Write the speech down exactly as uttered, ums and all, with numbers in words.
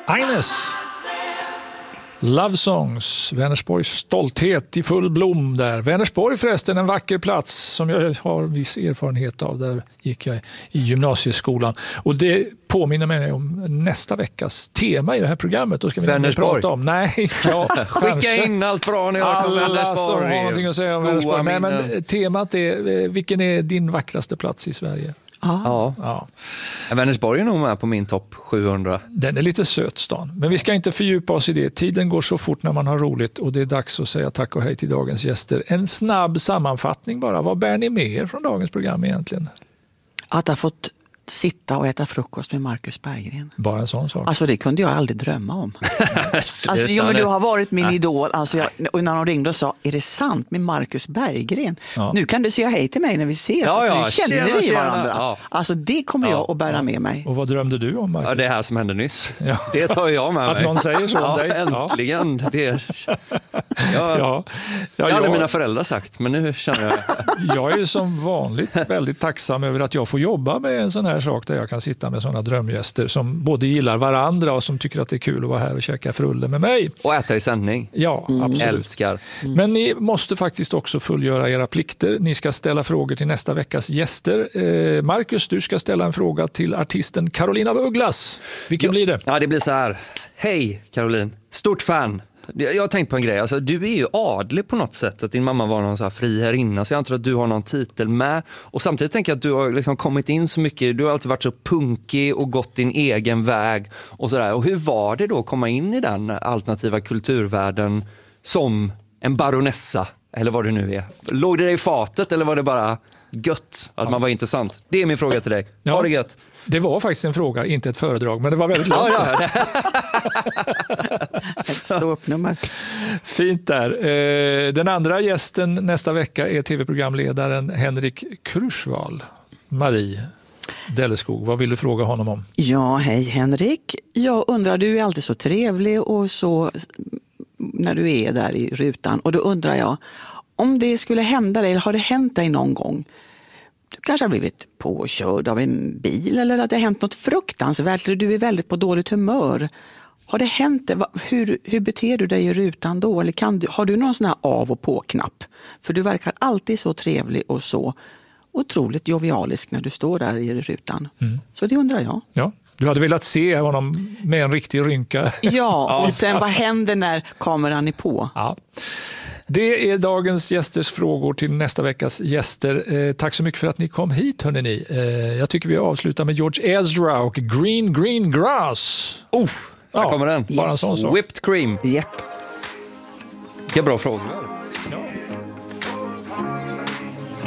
Agnes. Love Songs, Vänersborgs stolthet i full blom där. Vänersborg förresten, en vacker plats som jag har viss erfarenhet av. Där gick jag i gymnasieskolan. Och det påminner mig om nästa veckas tema i det här programmet. Då ska vi Vänersborg. prata om. Nej, ja, skicka in allt bra ni har om Vänersborg. Alla som har någonting att säga om Vänersborg. Nej, men temat är, vilken är din vackraste plats i Sverige? Ja. Ja. Vänersborg är nog med på min topp sjuhundra. Den är lite söt stan. Men vi ska inte fördjupa oss i det. Tiden går så fort när man har roligt och det är dags att säga tack och hej till dagens gäster. En snabb sammanfattning bara. Vad bär ni med er från dagens program egentligen? Att ha fått sitta och äta frukost med Marcus Berggren. Bara en sån sak. Alltså det kunde jag aldrig drömma om. alltså, jo, men du har varit min idol. Alltså jag, och när de ringde och sa, är det sant med Marcus Berggren? Ja. Nu kan du säga hej till mig när vi ses. Ja, ja, nu känner tjena, vi tjena. varandra. Ja. Alltså det kommer jag att bära med mig. Och vad drömde du om, Marcus? Ja, det här som hände nyss. Ja. Det tar jag med mig. Att någon säger så om ja, dig. Äntligen. Ja. Det är... jag... Ja. Ja, det hade jag... mina föräldrar sagt, men nu känner jag... jag är som vanligt väldigt tacksam över att jag får jobba med en sån här sak där jag kan sitta med sådana drömgäster som både gillar varandra och som tycker att det är kul att vara här och käka frulle med mig. Och äta i sändning. Ja, mm. absolut. Älskar. Mm. Men ni måste faktiskt också fullgöra era plikter. Ni ska ställa frågor till nästa veckas gäster. Eh, Marcus, du ska ställa en fråga till artisten Carolina af Ugglas. Vilken ja. blir det? Ja, det blir så här. Hej Caroline, stort fan. Jag har tänkt på en grej, alltså, du är ju adlig på något sätt, att din mamma var någon så här friherrinna, så jag antar att du har någon titel med, och samtidigt tänker jag att du har liksom kommit in så mycket, du har alltid varit så punkig och gått din egen väg och sådär. Och hur var det då att komma in i den alternativa kulturvärlden som en baronessa, eller vad det nu är? Låg det i fatet eller var det bara gött att ja. man var intressant? Det är min fråga till dig. Ja. Ha det gött. Det var faktiskt en fråga, inte ett föredrag, men det var väldigt långt. Ja, ja. Ett ståuppnummer. Fint där. Den andra gästen nästa vecka är tv-programledaren Henrik Kruschwal. Marie Delleskog, vad vill du fråga honom om? Ja, hej Henrik. Jag undrar, du är alltid så trevlig och så när du är där i rutan. Och då undrar jag, om det skulle hända dig, eller har det hänt dig någon gång? Du kanske har blivit påkörd av en bil eller att det har hänt något fruktansvärt eller du är väldigt på dåligt humör. Har det hänt det? Hur, hur beter du dig i rutan då? Eller kan du, har du någon sån här av- och på-knapp? För du verkar alltid så trevlig och så otroligt jovialisk när du står där i rutan. Mm. Så det undrar jag. Ja. Du hade velat se honom med en riktig rynka. Ja, och sen vad händer när kameran är på? Ja. Det är dagens gästers frågor till nästa veckas gäster. Eh, tack så mycket för att ni kom hit, hörrni. Eh, jag tycker vi avslutar med George Ezra och Green Green Grass. Uff, här ja, kommer den. Bara en sån sak. Whipped cream. Yep. Vilka bra frågor. Ja.